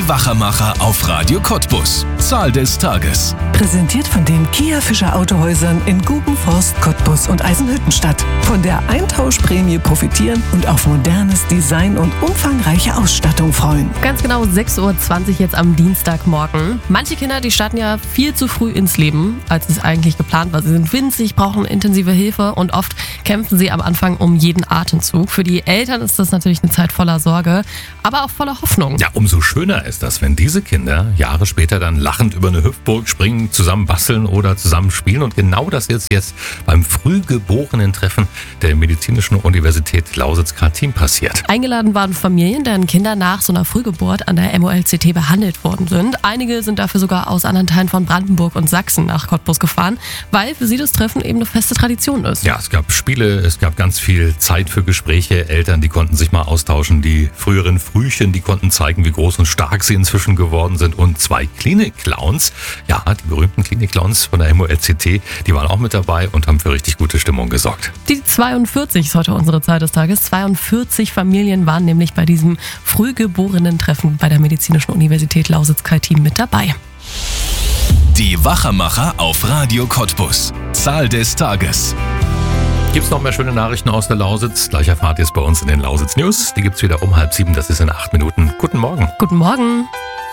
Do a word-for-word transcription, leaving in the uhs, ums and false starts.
Wachermacher auf Radio Cottbus. Zahl des Tages. Präsentiert von den Kia Fischer Autohäusern in Gubenforst, Cottbus und Eisenhüttenstadt. Von der Eintauschprämie profitieren und auf modernes Design und umfangreiche Ausstattung freuen. Ganz genau sechs Uhr zwanzig jetzt am Dienstagmorgen. Manche Kinder, die starten ja viel zu früh ins Leben, als es eigentlich geplant war. Sie sind winzig, brauchen intensive Hilfe und oft kämpfen sie am Anfang um jeden Atemzug. Für die Eltern ist das natürlich eine Zeit voller Sorge, aber auch voller Hoffnung. Ja, umso schöner ist das, wenn diese Kinder Jahre später dann lachend über eine Hüpfburg springen, zusammen basteln oder zusammen spielen. Und genau das ist jetzt beim Frühgeborenen-Treffen der Medizinischen Universität Lausitz-Kartin passiert. Eingeladen waren Familien, deren Kinder nach so einer Frühgeburt an der M O L C T behandelt worden sind. Einige sind dafür sogar aus anderen Teilen von Brandenburg und Sachsen nach Cottbus gefahren, weil für sie das Treffen eben eine feste Tradition ist. Ja, es gab Spiele, es gab ganz viel Zeit für Gespräche. Eltern, die konnten sich mal austauschen. Die früheren Frühchen, die konnten zeigen, wie groß und stark sie inzwischen geworden sind. Und zwei Klinik-Clowns, ja, die berühmten Klinik-Clowns von der M O L C T, die waren auch mit dabei und haben für richtig gute Stimmung gesorgt. Die zweiundvierzig ist heute unsere Zahl des Tages. zweiundvierzig Familien waren nämlich bei diesem Frühgeborenen-Treffen bei der Medizinischen Universität Lausitz-Kartin mit dabei. Die Wachermacher auf Radio Cottbus. Zahl des Tages. Gibt's noch mehr schöne Nachrichten aus der Lausitz? Gleich erfahrt ihr es bei uns in den Lausitz News. Die gibt's wieder um halb sieben, das ist in acht Minuten. Guten Morgen. Guten Morgen.